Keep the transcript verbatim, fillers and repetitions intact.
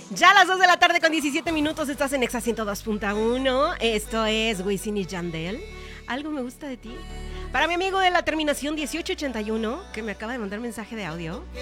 Ya a las dos de la tarde con diecisiete minutos estás en Exa ciento dos punto uno. Esto es Wisin y Yandel. ¿Algo me gusta de ti? Para mi amigo de la terminación dieciocho ochenta y uno, que me acaba de mandar mensaje de audio.